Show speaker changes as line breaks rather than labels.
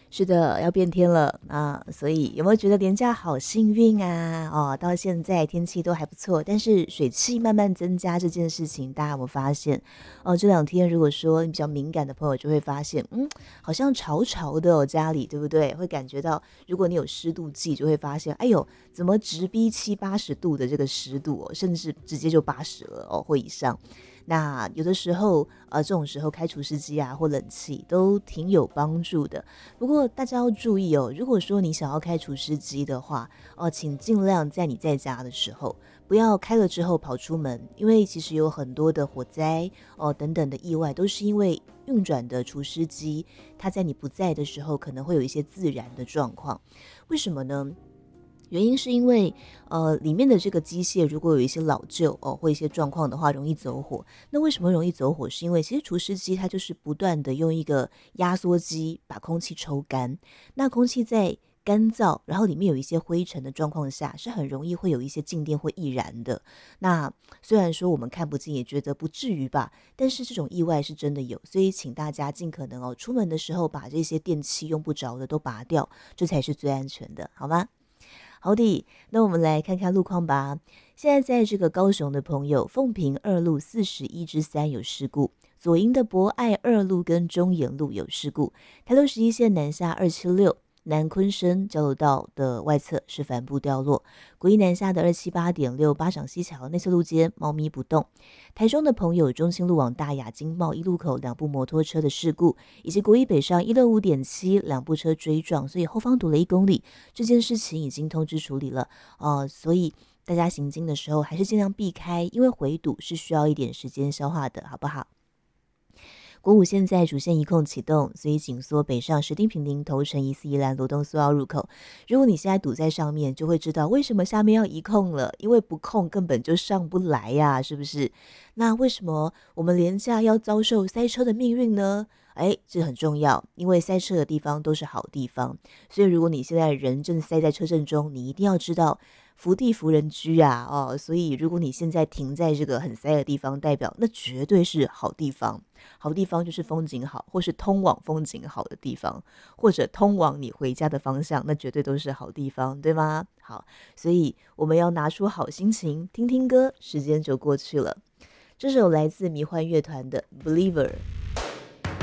是的，要变天了啊！所以有没有觉得连假好幸运啊？哦，到现在天气都还不错，但是水汽慢慢增加这件事情，大家有没有发现？哦，这两天如果说你比较敏感的朋友就会发现，好像潮潮的哦，家里对不对？会感觉到，如果你有湿度计，就会发现，哎呦，怎么直逼70-80度的这个湿度哦，甚至直接就80了哦，或以上。那有的时候，这种时候开除湿机啊或冷气都挺有帮助的。不过大家要注意哦，如果说你想要开除湿机的话，请尽量在你在家的时候，不要开了之后跑出门，因为其实有很多的火灾等等的意外，都是因为运转的除湿机，它在你不在的时候可能会有一些自燃的状况。为什么呢？原因是因为，里面的这个机械如果有一些老旧或一些状况的话，容易走火。那为什么容易走火？是因为其实除湿机它就是不断的用一个压缩机把空气抽干，那空气在干燥，然后里面有一些灰尘的状况下，是很容易会有一些静电会易燃的。那虽然说我们看不见，也觉得不至于吧，但是这种意外是真的有，所以请大家尽可能出门的时候把这些电器用不着的都拔掉，这才是最安全的，好吗？好的，那我们来看看路况吧。现在在这个高雄的朋友，凤屏二路41之3有事故，左营的博爱二路跟中研路有事故，台六十一线南下276。南昆生交流道的外侧是帆布掉落，国一南下的278.6巴掌溪桥内侧路肩猫咪不动。台中的朋友，中清路往大雅经贸一路口两部摩托车的事故，以及国一北上165.7两部车追撞，所以后方堵了1公里。这件事情已经通知处理了所以大家行经的时候还是尽量避开，因为回堵是需要一点时间消化的，好不好？国五现在主线一控启动，所以紧缩北上石碇坪林头城宜四宜兰罗东苏澳入口。如果你现在堵在上面，就会知道为什么下面要移控了，因为不控根本就上不来呀，是不是？那为什么我们连假要遭受塞车的命运呢？这很重要，因为塞车的地方都是好地方，所以如果你现在人正塞在车阵中，你一定要知道福地福人居啊所以如果你现在停在这个很塞的地方，代表那绝对是好地方。好地方就是风景好，或是通往风景好的地方，或者通往你回家的方向，那绝对都是好地方，对吗？好，所以我们要拿出好心情，听听歌，时间就过去了。这首来自迷幻乐团的《Believer》。